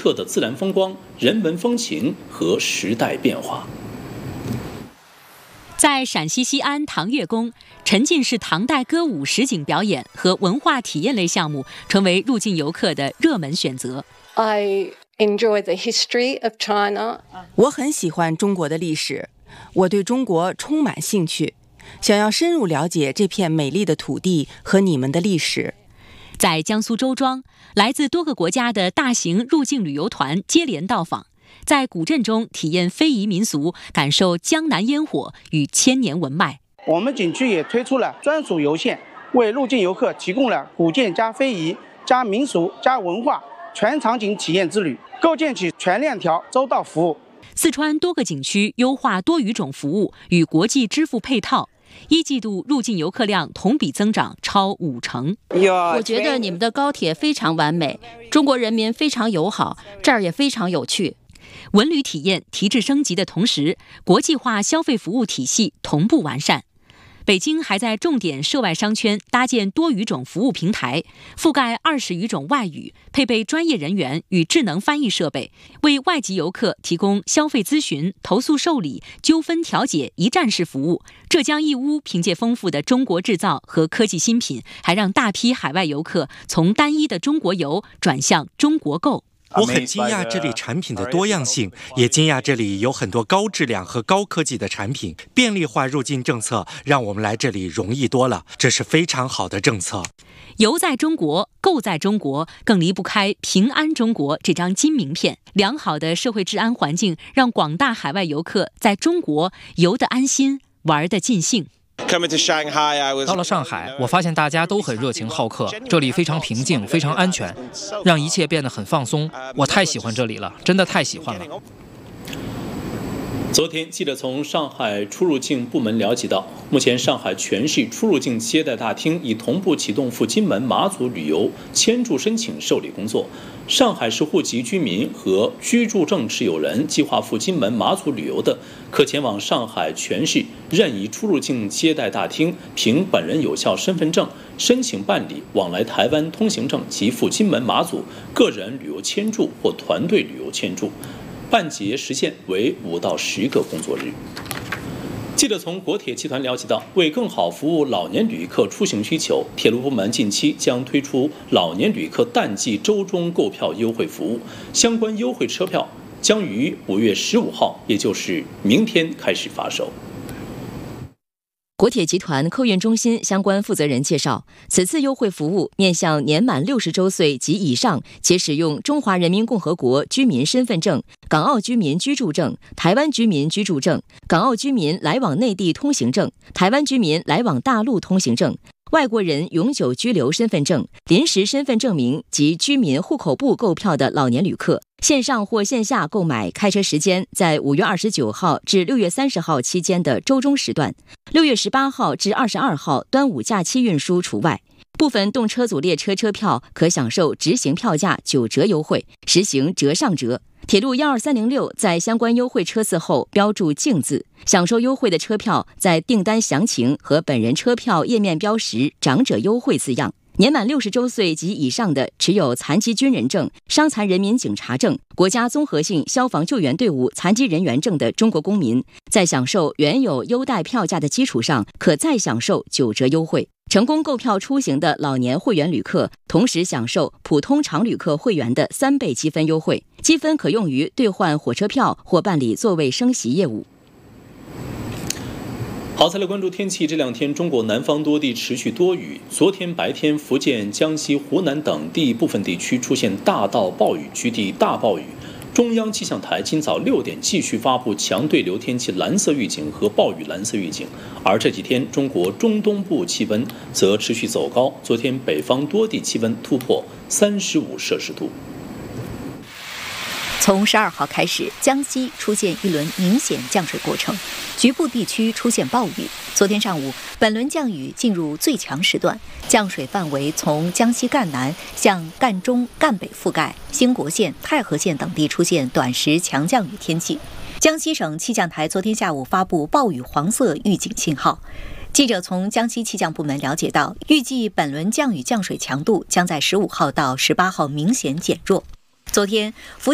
特的自然风光、人文风情和时代变化。 在陕西西安唐月宫，沉浸式唐代歌舞实景表演和文化体验类项目成为入境游客的热门选择。 I enjoy the history of China. 我很喜欢中国的历史，我对中国充满兴趣，想要深入了解这片美丽的土地和你们的历史。 在江苏周庄，来自多个国家的大型入境旅游团接连到访，在古镇中体验非遗民俗，感受江南烟火与千年文脉。 我们景区也推出了专属游线，为入境游客提供了古建加非遗加民俗加文化全场景体验之旅，构建起全链条周到服务。 四川多个景区优化多语种服务与国际支付配套，一季度入境游客量同比增长超50%。 我觉得你们的高铁非常完美，中国人民非常友好，这儿也非常有趣。 文旅体验提质升级的同时，国际化消费服务体系同步完善。北京还在重点涉外商圈搭建多语种服务平台，覆盖20余种外语，配备专业人员与智能翻译设备，为外籍游客提供消费咨询、投诉受理、纠纷调解一站式服务。浙江义乌凭借丰富的中国制造和科技新品，还让大批海外游客从单一的中国游转向中国购。 我很惊讶这里产品的多样性，也惊讶这里有很多高质量和高科技的产品。便利化入境政策让我们来这里容易多了，这是非常好的政策。 游在中国，购在中国，更离不开平安中国这张金名片。良好的社会治安环境让广大海外游客在中国游得安心，玩得尽兴。 到了上海，我发现大家都很热情好客，这里非常平静，非常安全，让一切变得很放松。我太喜欢这里了，真的太喜欢了。 昨天，记者从上海出入境部门了解到，目前上海全市出入境接待大厅已同步启动赴金门、马祖旅游签注申请受理工作。上海市户籍居民和居住证持有人计划赴金门、马祖旅游的，可前往上海全市任意出入境接待大厅，凭本人有效身份证申请办理往来台湾通行证及赴金门、马祖个人旅游签注或团队旅游签注。办结时限为5到10个工作日。记者从国铁集团了解到，为更好服务老年旅客出行需求，铁路部门近期将推出老年旅客淡季周中购票优惠服务，相关优惠车票将于5月15号，也就是明天开始发售。 国铁集团客运中心相关负责人介绍，此次优惠服务面向年满60周岁及以上且使用中华人民共和国居民身份证、港澳居民居住证、台湾居民居住证、港澳居民来往内地通行证、台湾居民来往大陆通行证、外国人永久居留身份证、临时身份证明及居民户口簿购票的老年旅客，线上或线下购买开车时间在5月29号至6月30号期间的周中时段，6月18号至22号端午假期运输除外。部分动车组列车车票可享受直行票价9折优惠，实行折上折。铁路12306在相关优惠车次后标注敬字，享受优惠的车票在订单详情和本人车票页面标识长者优惠字样。年满60周岁及以上的持有残疾军人证、伤残人民警察证、国家综合性消防救援队伍残疾人员证的中国公民，在享受原有优待票价的基础上，可再享受9折优惠。成功购票出行的老年会员旅客，同时享受普通常旅客会员的3倍积分优惠，积分可用于兑换火车票或办理座位升席业务。 好，再来关注天气。这2天，中国南方多地持续多雨。昨天白天，福建、江西、湖南等地部分地区出现大到暴雨，局地大暴雨。中央气象台今早6点继续发布强对流天气蓝色预警和暴雨蓝色预警。而这几天，中国中东部气温则持续走高。昨天，北方多地气温突破35摄氏度。 从12号开始，江西出现一轮明显降水过程，局部地区出现暴雨。昨天上午，本轮降雨进入最强时段，降水范围从江西赣南向赣中、赣北覆盖，兴国县、太和县等地出现短时强降雨天气。江西省气象台昨天下午发布暴雨黄色预警信号。记者从江西气象部门了解到，预计本轮降雨降水强度将在15号到18号明显减弱。昨天，福